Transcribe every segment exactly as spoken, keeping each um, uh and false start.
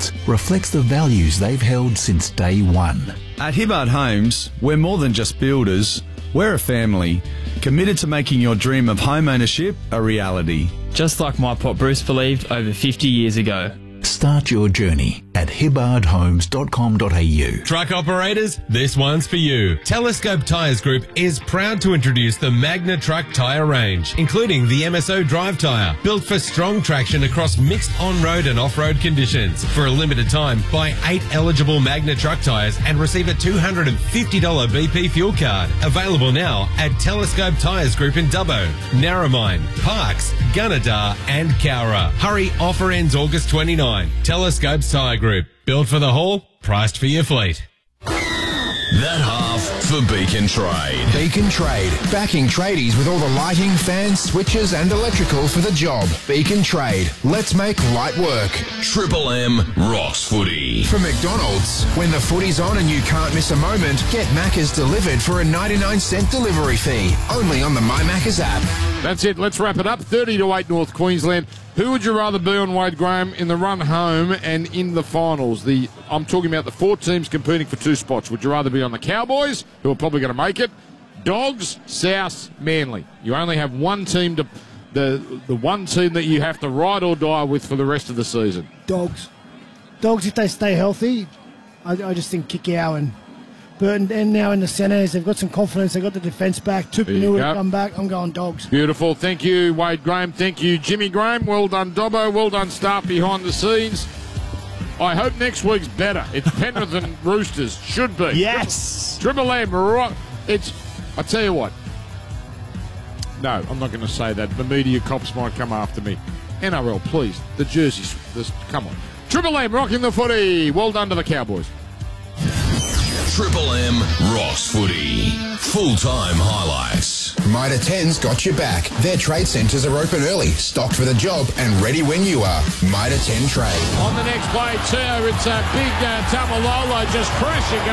McDonald's reflects the values they've held since day one. At Hibbard Homes, we're more than just builders. We're a family, committed to making your dream of home ownership a reality. Just like my pop Bruce believed over fifty years ago. Start your journey at hibbard homes dot com dot a u. Truck operators, this one's for you. Telescope Tyres Group is proud to introduce the Magna Truck tyre range, including the M S O Drive tyre, built for strong traction across mixed on-road and off-road conditions. For a limited time, buy eight eligible Magna Truck tyres and receive a two hundred fifty dollars B P fuel card. Available now at Telescope Tyres Group in Dubbo, Narromine, Parkes, Gunnedah and Cowra. Hurry, offer ends August twenty-ninth. Telescopes Tyre Group. Built for the haul, priced for your fleet. That half for Beacon Trade. Beacon Trade, backing tradies with all the lighting, fans, switches and electrical for the job. Beacon Trade, let's make light work. Triple M rocks footy. From McDonald's, when the footy's on and you can't miss a moment, get Macca's delivered for a ninety-nine cent delivery fee. Only on the My Macca's app. That's it. Let's wrap it up. thirty to eight North Queensland. Who would you rather be on, Wade Graham, in the run home and in the finals? The I'm talking about the four teams competing for two spots. Would you rather be on the Cowboys, who are probably going to make it, Dogs, South, Manly? You only have one team to the the one team that you have to ride or die with for the rest of the season. Dogs, Dogs. If they stay healthy, I, I just think Kikau and Burton and now in the centres, they've got some confidence. They've got the defence back. Tupanua to come back. I'm going Dogs. Beautiful. Thank you, Wade Graham. Thank you, Jimmy Graham. Well done, Dobbo. Well done, staff behind the scenes. I hope next week's better. It's Penrith and Roosters. Should be. Yes. Triple M. Rock. It's. I tell you what. No, I'm not going to say that. The media cops might come after me. N R L, please. The jerseys. This, come on. Triple M rocking the footy. Well done to the Cowboys. Triple M rocks footy. Full-time highlights. Mitre ten's got your back. Their trade centres are open early, stocked for the job and ready when you are. Mitre ten Trade. On the next play, Teo, it's a big uh, Tamalolo just crashing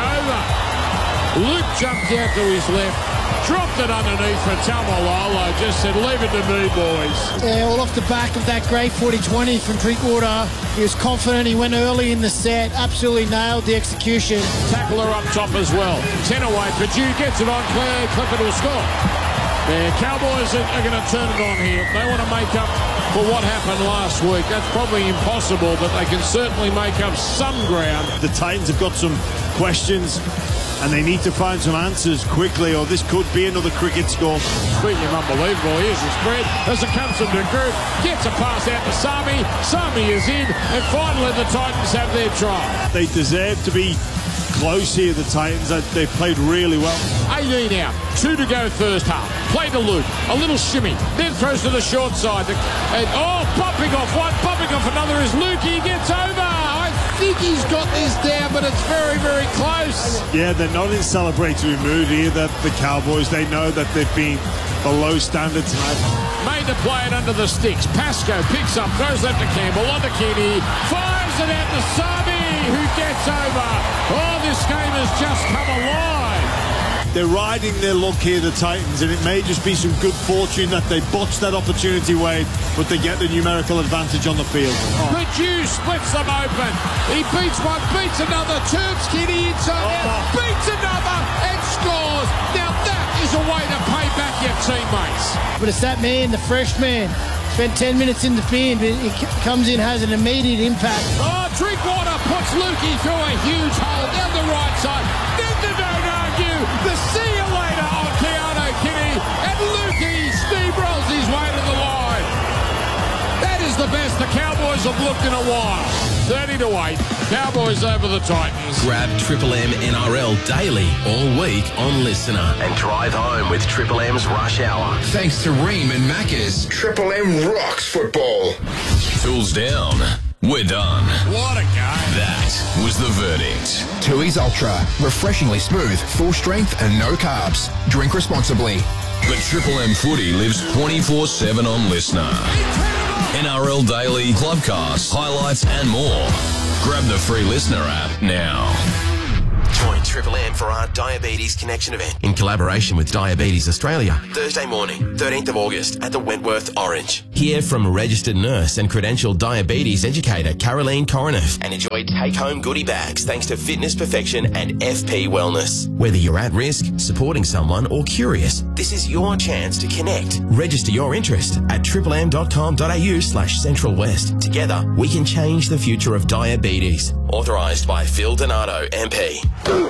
over. Luke jumped out to his left, dropped it underneath for Tamalolo, just said, leave it to me, boys. Yeah, all off the back of that great forty twenty from Drinkwater. He was confident. He went early in the set, absolutely nailed the execution. Tackler up top as well. ten away, Purdue gets it on. Claire Clifford will score. The Cowboys are, are going to turn it on here. They want to make up for what happened last week. That's probably impossible, but they can certainly make up some ground. The Titans have got some questions, and they need to find some answers quickly, or this could be another cricket score. Speaking of unbelievable, here's the spread as it comes from the group. Gets a pass out to Sami. Sami is in, and finally the Titans have their try. They deserve to be close here, the Titans. They've played really well. eighteen out, two to go first half. Play to Luke, a little shimmy, then throws to the short side. And, oh, bumping off one, bumping off another is Luke. He gets over. I think he's got this down, but it's very, very close. Yeah, they're not in celebratory mood here, the, the Cowboys. They know that they've been below standard tonight. Made to play it under the sticks. Pascoe picks up, throws that to Campbell, on to Keaney, fires it out to Sami, who gets over. Oh, this game has just come alive. They're riding their luck here, the Titans, and it may just be some good fortune that they botched that opportunity, Wade, but they get the numerical advantage on the field. Oh. Purdue splits them open. He beats one, beats another, turns Keaney inside oh. out, beats another, and scores. Now that is a way to pay back your teammates. But it's that man, the fresh man. Spent ten minutes in the field, but he comes in, has an immediate impact. Oh, Drinkwater puts Lukey through a huge hole down the right side. Then the don't argue. The see you later on Keanu Kinney. And Lukey steamrolls his way to the line. That is the best the Cowboys have looked in a while. thirty to eight. Cowboys over the Titans. Grab Triple M N R L daily all week on Listener. And drive home with Triple M's Rush Hour. Thanks to Ream and Macca's. Triple M rocks football. Tools down. We're done. What a game. That was the verdict. Tooheys Ultra. Refreshingly smooth, full strength and no carbs. Drink responsibly. The Triple M footy lives twenty-four seven on Listener. N R L Daily, Clubcast, highlights and more. Grab the free Listener app now. Join Triple M for our Diabetes Connection event in collaboration with Diabetes Australia. Thursday morning, thirteenth of August at the Wentworth Orange. Hear from registered nurse and credentialed diabetes educator Caroline Coroneff and enjoy take-home goodie bags thanks to Fitness Perfection and F P Wellness. Whether you're at risk, supporting someone or curious, this is your chance to connect. Register your interest at triple m dot com dot a u slash central west. Together, we can change the future of diabetes. Authorised by Phil Donato, M P.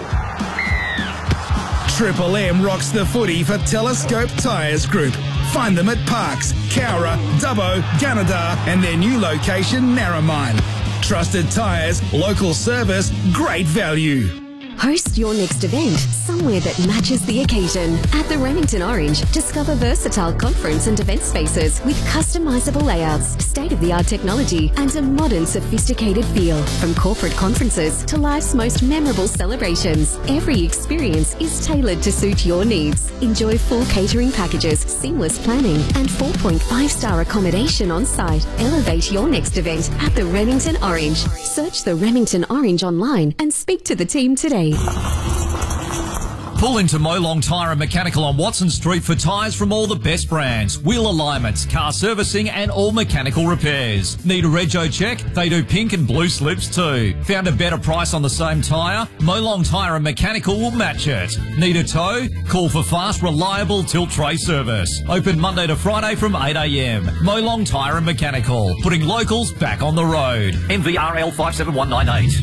Triple M rocks the footy for Telescope Tyres Group. Find them at Parks, Cowra, Dubbo, Gunnedah and their new location, Narromine. Trusted tyres, local service, great value. Host your next event somewhere that matches the occasion. At the Remington Orange, discover versatile conference and event spaces with customizable layouts, state-of-the-art technology, and a modern, sophisticated feel. From corporate conferences to life's most memorable celebrations, every experience is tailored to suit your needs. Enjoy full catering packages, seamless planning, and four point five star accommodation on site. Elevate your next event at the Remington Orange. Search the Remington Orange online and speak to the team today. Pull into Molong Tyre and Mechanical on Watson Street for tyres from all the best brands, wheel alignments, car servicing and all mechanical repairs. Need a rego check? They do pink and blue slips too. Found a better price on the same tyre? Molong Tyre and Mechanical will match it. Need a tow? Call for fast, reliable tilt tray service. Open Monday to Friday from eight a m. Molong Tyre and Mechanical, putting locals back on the road. M V R L five seven one nine eight.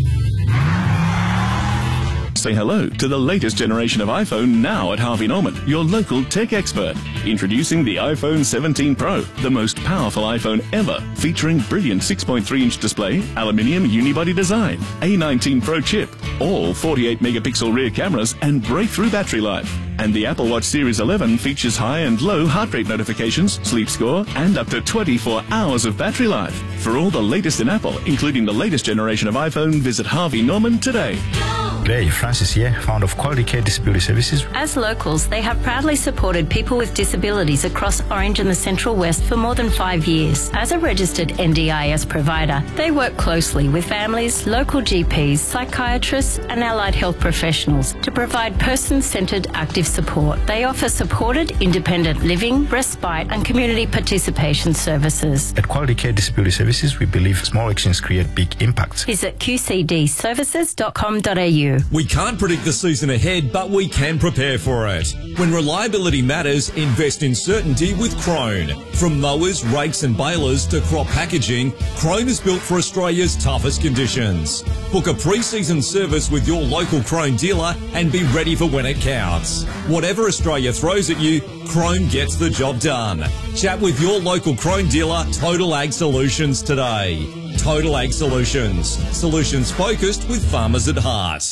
Say hello to the latest generation of iPhone now at Harvey Norman, your local tech expert. Introducing the iPhone seventeen Pro, the most powerful iPhone ever, featuring brilliant six point three inch display, aluminium unibody design, A nineteen Pro chip, all forty-eight megapixel rear cameras and breakthrough battery life. And the Apple Watch Series eleven features high and low heart rate notifications, sleep score, and up to twenty-four hours of battery life. For all the latest in Apple, including the latest generation of iPhone, visit Harvey Norman today. G'day, Francis here, founder of Quality Care Disability Services. As locals, they have proudly supported people with disabilities across Orange and the Central West for more than five years. As a registered N D I S provider, they work closely with families, local G Ps, psychiatrists and allied health professionals to provide person-centred active support. They offer supported independent living, respite and community participation services. At Quality Care Disability Services, we believe small actions create big impacts. Visit q c d services dot com dot a u. We can't predict the season ahead, but we can prepare for it. When reliability matters, invest in certainty with Krone. From mowers, rakes and balers to crop packaging, Krone is built for Australia's toughest conditions. Book a pre-season service with your local Krone dealer and be ready for when it counts. Whatever Australia throws at you, Krone gets the job done. Chat with your local Krone dealer, Total Ag Solutions, today. Total Ag Solutions. Solutions focused with farmers at heart.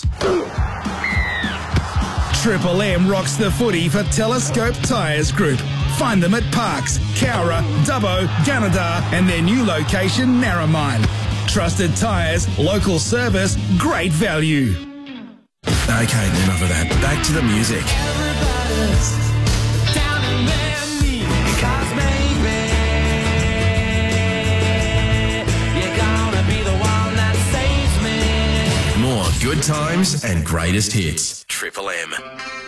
Triple M rocks the footy for Telescope Tyres Group. Find them at Parks, Cowra, Dubbo, Gunnedah and their new location, Narromine. Trusted tyres, local service, great value. Okay, enough of that. Back to the music. More good times and greatest hits. Triple M.